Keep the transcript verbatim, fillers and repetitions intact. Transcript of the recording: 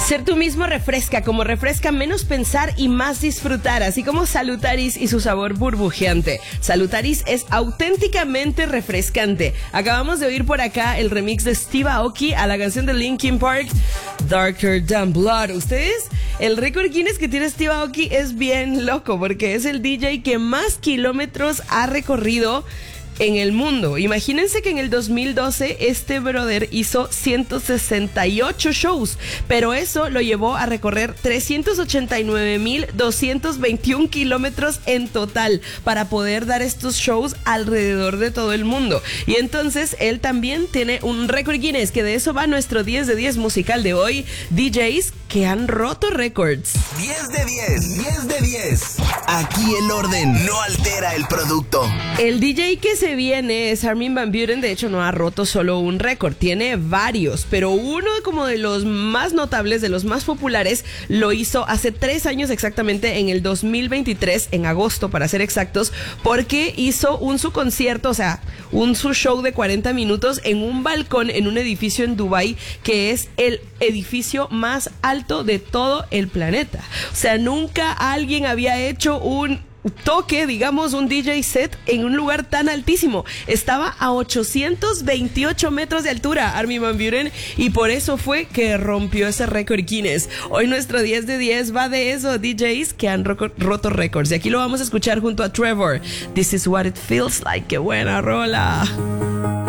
Ser tú mismo refresca, como refresca menos pensar y más disfrutar, así como Salutaris y su sabor burbujeante. Salutaris es auténticamente refrescante. Acabamos de oír por acá el remix de Steve Aoki a la canción de Linkin Park, Darker Than Blood. Ustedes, el récord Guinness que tiene Steve Aoki es bien loco, porque es el D J que más kilómetros ha recorrido en el mundo. Imagínense que en el dos mil doce este brother hizo ciento sesenta y ocho shows, pero eso lo llevó a recorrer trescientos ochenta y nueve mil doscientos veintiún kilómetros en total para poder dar estos shows alrededor de todo el mundo. Y entonces él también tiene un récord Guinness, que de eso va nuestro diez de diez musical de hoy, D Js que han roto récords. diez de diez, diez de diez. Aquí el orden no altera el producto. El D J que se viene es Armin van Buuren. De hecho, no ha roto solo un récord, tiene varios, pero uno como de los más notables, de los más populares, lo hizo hace tres años exactamente, en el dos mil veintitrés, en agosto para ser exactos, porque hizo un su concierto, o sea, un su show de cuarenta minutos en un balcón en un edificio en Dubái, que es el edificio más alto de todo el planeta. O sea, nunca alguien había hecho un toque, digamos, un D J set en un lugar tan altísimo. Estaba a ochocientos veintiocho metros de altura Armin van Buuren, y por eso fue que rompió ese récord Guinness. Hoy nuestro diez de diez va de eso, D Js que han ro- roto récords, y aquí lo vamos a escuchar junto a Trevor. This is what it feels like. ¡Qué buena rola!